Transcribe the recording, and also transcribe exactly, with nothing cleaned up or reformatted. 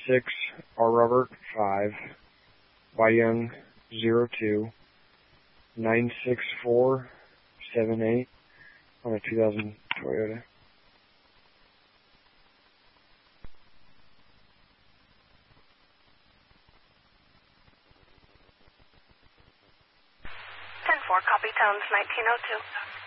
six, R. Robert five, Y. Young zero two, nine six four seven eight on a two thousand Toyota. ten four, copy, Towns nineteen oh two.